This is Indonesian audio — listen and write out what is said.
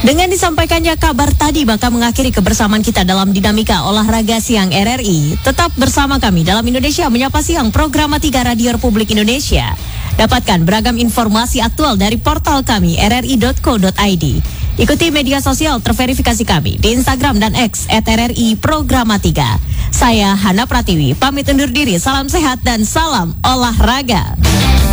Dengan disampaikannya kabar tadi, maka mengakhiri kebersamaan kita dalam Dinamika Olahraga Siang RRI. Tetap bersama kami dalam Indonesia Menyapa Siang, program 3 Radio Republik Indonesia. Dapatkan beragam informasi aktual dari portal kami rri.co.id. Ikuti media sosial terverifikasi kami di Instagram dan X @RRI Programa 3. Saya Hana Pratiwi, pamit undur diri. Salam sehat dan salam olahraga.